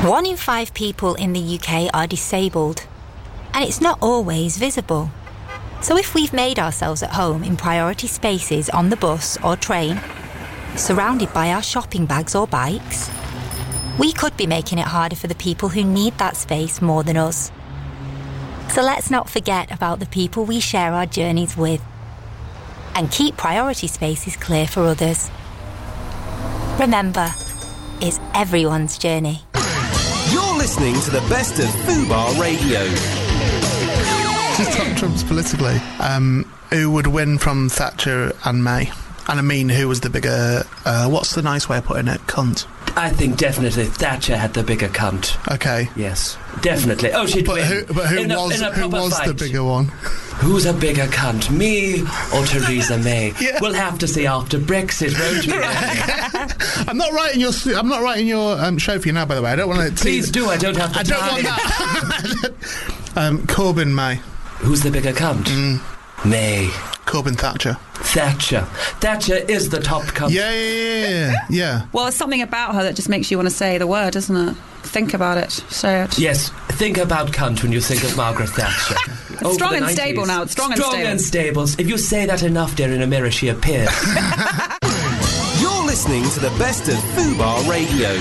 1 in 5 people in the UK are disabled, and it's not always visible. So if we've made ourselves at home in priority spaces on the bus or train, surrounded by our shopping bags or bikes, we could be making it harder for the people who need that space more than us. So let's not forget about the people we share our journeys with, and keep priority spaces clear for others. Remember, it's everyone's journey. You're listening to the best of Fubar Radio. Just talk Trump's politically. Who would win from Thatcher and May? And I mean, who was the bigger, what's the nice way of putting it? Cunt. I think definitely Thatcher had the bigger cunt. Okay. Yes, definitely. Oh, she'd win. Who was the bigger one? Who's a bigger cunt, me or Theresa May? Yeah. We'll have to see after Brexit, won't we? I'm not writing your show for you now, by the way. I don't want to. Please do. I don't have the time. I don't want that. Corbyn, May. Who's the bigger cunt? May. Corbyn, Thatcher. Thatcher is the top cunt. Yeah. Well, there's something about her that just makes you want to say the word, doesn't it? Think about it. Say it. Yes, think about cunt when you think of Margaret Thatcher. It's strong and stable now. It's strong and stable. If you say that enough, dear, in a mirror she appears. You're listening to the best of Fubar Radio.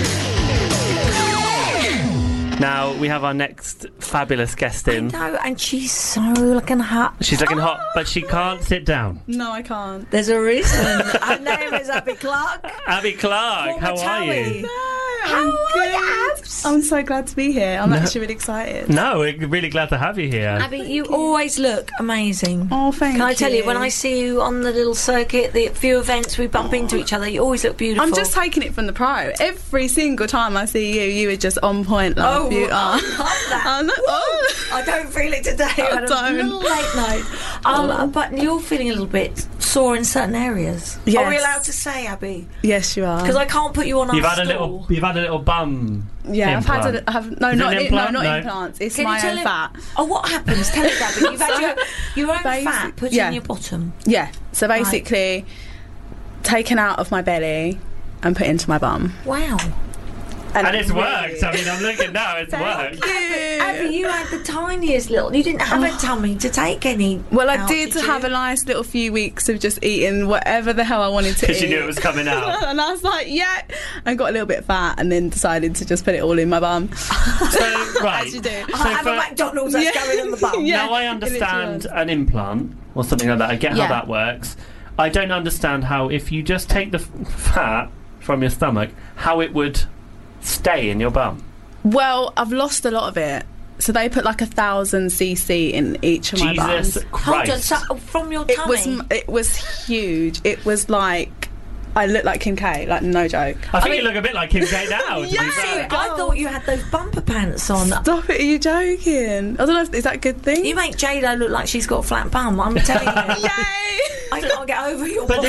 Now we have our next fabulous guest in. I know, and she's so looking hot. She's looking hot, but she can't sit down. No, I can't. There's a reason. Her name is Abby Clark. Abby Clark, how are you? I'm good. I'm so glad to be here. I'm actually really excited. No, we're really glad to have you here. Abby, you always look amazing. Oh, thank you. Can I tell you, when I see you on the little circuit, the few events we bump into each other, you always look beautiful. I'm just taking it from the pro. Every single time I see you are just on point, love. You are. I love that. I don't feel it today. I had a little late night. But you're feeling a little bit sore in certain areas. Yes. Are we allowed to say, Abby? Yes, you are. Because I can't put you on our stool. You've had a little bum. Yeah, implant. not implants. It's my own fat. Oh, what happens? Tell us, Abby. You've had your own fat put in your bottom. Yeah. So basically, taken out of my belly and put into my bum. Wow. And it's worked. I mean, I'm looking now, it's worked. Abby, you had the tiniest little... You didn't have a tummy to take any... Well, I did have a nice little few weeks of just eating whatever the hell I wanted to eat. Because you knew it was coming out. And I was like, yeah. I got a little bit fat and then decided to just put it all in my bum. So, right. As you do. I have a McDonald's that's going in the bum. Now, I understand an implant or something like that. I get how that works. I don't understand how, if you just take the fat from your stomach, how it would... stay in your bum. Well, I've lost a lot of it. So they put like 1,000 cc in each of my bums. Jesus Christ. Hold on, so from your tummy? It was huge. It was like... I look like Kim K, like no joke. I think you look a bit like Kim K now. I thought you had those bumper pants on. Stop it, are you joking? I don't know, is that a good thing? You make J-Lo look like she's got a flat bum, I'm telling you. Yay! I can't get over your bottom.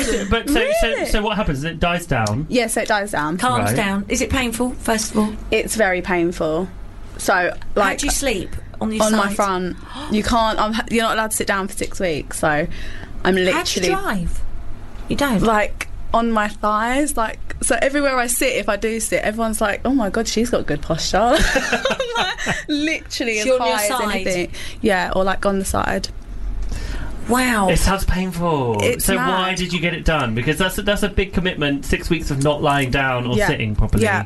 So what happens? It dies down? Yeah, so it dies down. Calms down. Is it painful, first of all? It's very painful. So, like... How do you sleep? On your side? On my front. You can't... you're not allowed to sit down for 6 weeks, so I'm literally... How do you drive? You don't? Like... on my thighs, like, so everywhere I sit, if I do sit, everyone's like, oh my god, she's got good posture. Like, literally as high as anything. Yeah, or like on the side. Wow. It sounds painful. It's mad. Why did you get it done? Because that's a big commitment, 6 weeks of not lying down or sitting properly. Yeah.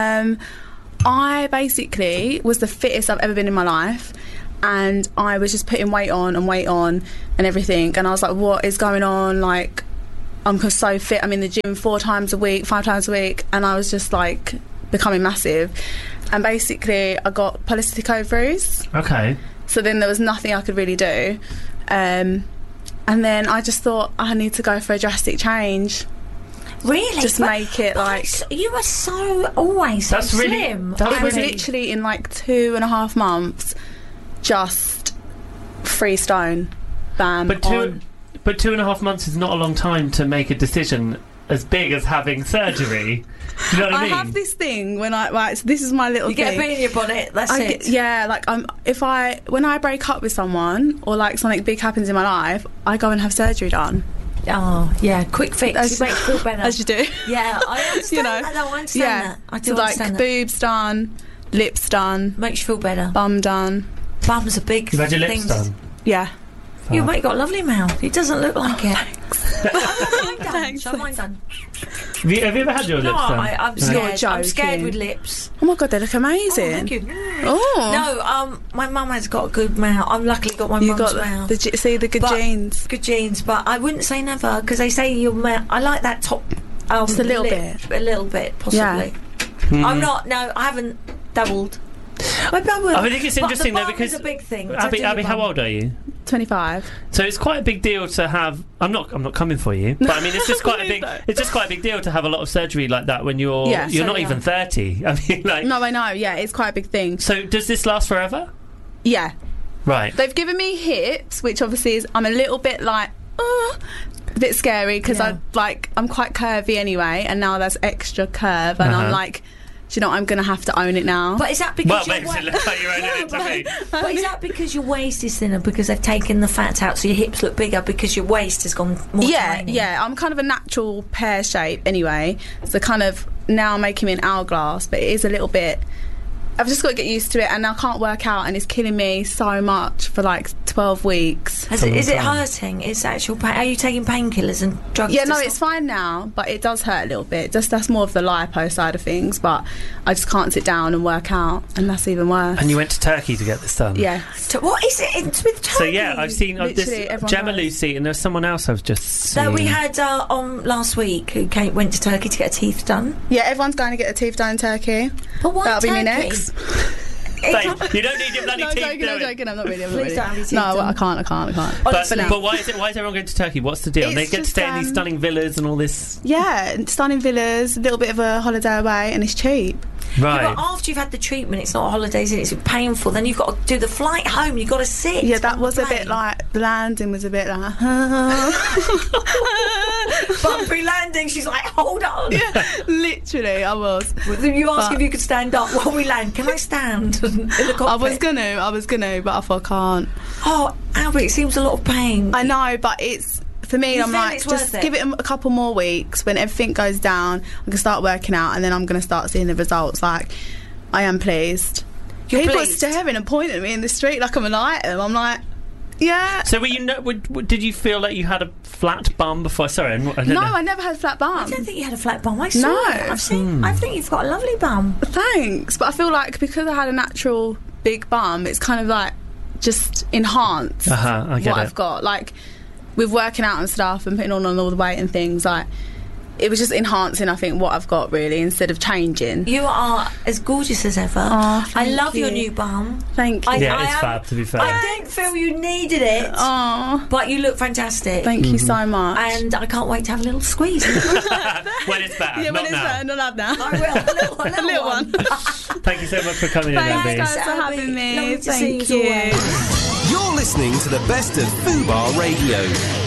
I basically was the fittest I've ever been in my life, and I was just putting weight on and everything, and I was like, what is going on? Like, I'm so fit. I'm in the gym 4 times a week, 5 times a week, and I was just like becoming massive. And basically, I got polycystic ovaries. Okay. So then there was nothing I could really do. And then I just thought I need to go for a drastic change. Really? Just make it like... You were so always so slim. I was literally in like 2.5 months, just 3 stone. Bam. But 2.5 months is not a long time to make a decision as big as having surgery. Do you know what I mean? I have this thing when so this is my little thing. You get a bee in your bonnet, that's it. Like, when I break up with someone, or like something big happens in my life, I go and have surgery done. Oh, yeah, quick fix. You make you feel better. As you do. Yeah, I understand that. I understand that. I do understand that. Boobs done, lips done, Makes you feel better. bum done. Bum's a big You've had your lips thing. done. Yeah. You've got a lovely mouth. It doesn't look like it. Thanks. So mine done. Have you ever had your No, lips done? I'm You're scared. I'm scared joking. with lips. Oh my god, they look amazing. Oh, thank you. Oh. No, my mum has got a good mouth. I've luckily got my You mum's got mouth. the good But- genes. Good genes, but I wouldn't say never because they say your mouth. I like that top. Just a little lip, a little bit, possibly. Hmm. I'm not. No, I haven't doubled. Maybe I will. I think it's interesting but though the bum because is a big thing. Abby, how old are you? 25. So it's quite a big deal to have. I'm not coming for you, but I mean it's just quite a Please big. don't. It's just quite a big deal to have a lot of surgery like that when you're Yeah. you're So not young. even 30. I mean, like. No, I know. Yeah, it's quite a big thing. So does this last forever? Yeah. Right. They've given me hips, which obviously is I'm a little bit like, a bit scary because Yeah. I'm quite curvy anyway, and now there's extra curve, and I'm like, do you know what, I'm gonna have to own it now. But is that Well, because makes it look like you're owning it to me. But is that because your waist is thinner because they've taken the fat out so your hips look bigger because your waist has gone more tiny? Yeah, I'm kind of a natural pear shape anyway, so kind of now making me an hourglass, but it is a little bit. I've just got to get used to it, and I can't work out, and it's killing me so much for like 12 weeks. Is it hurting? It's actual pain. Are you taking painkillers and drugs? Yeah, to no, stop? it's fine now, but it does hurt a little bit. Just that's more of the lipo side of things, but I just can't sit down and work out, and that's even worse. And you went to Turkey to get this done. Yeah. So what is it? It's with Turkey. So yeah, I've seen this Literally, everyone Gemma goes. Lucy, and there's someone else I've just seen. That we had on last week who went to Turkey to get her teeth done. Yeah, everyone's going to get their teeth done in Turkey. But why That'll be Turkey? me next. Babe, you don't need your bloody No, I'm teeth joking, doing. I'm joking, I'm not really. Please don't have your teeth No, done. I can't. But why is everyone going to Turkey? What's the deal? It's They get to just, stay in these stunning villas and all this. Yeah, stunning villas, a little bit of a holiday away, and it's cheap. Right. But after you've had the treatment, it's not holidays, it's painful. Then you've got to do the flight home. You've got to sit. Yeah, that on was the a bit plane. like, the landing was a bit like, bumpy landing. She's like, hold on. literally, I was. You asked But- if you could stand up while we land. Can I stand in the cockpit? I was gonna, but I thought I can't. Oh, Albert, it seems a lot of pain. I know, but it's for me. You I'm feel like, it's just worth it? give it a couple more weeks. When everything goes down, I can start working out, and then I'm gonna start seeing the results. Like, I am pleased. You're People pleased? are staring and pointing at me in the street like I'm an item. I'm like, yeah. So were you? Did you feel like you had a flat bum before? Sorry, I don't No, know. I never had a flat bum. I don't think you had a flat bum. I saw No. it. I've seen. I think you've got a lovely bum. Thanks, but I feel like because I had a natural big bum, it's kind of like just enhanced I get what it. I've got. Like with working out and stuff and putting on all the weight and things, like it was just enhancing, I think, what I've got really instead of changing. You are as gorgeous as ever. Oh, I thank love your you. new bum. Thank you. Yeah, I it's am- fab, to be fair. I didn't feel you needed it, Oh, but you look fantastic. thank you so much. And I can't wait to have a little squeeze. When it's better, yeah, not when it's now. better, not now. I will. A little one. Thank you so much for coming in, Thanks, Abby. guys, for Abby. having me. Lovely to see Thank you as you. always. You're listening to the best of Fubar Radio.